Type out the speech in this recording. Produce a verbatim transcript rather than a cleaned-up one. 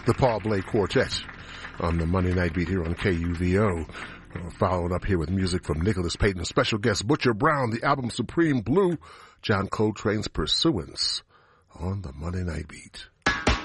the Paul Blake Quartet on the Monday Night Beat here on K U V O. Uh, following up here with music from Nicholas Payton, special guest Butcher Brown, the album Supreme Blue, John Coltrane's Pursuance on the Monday Night Beat.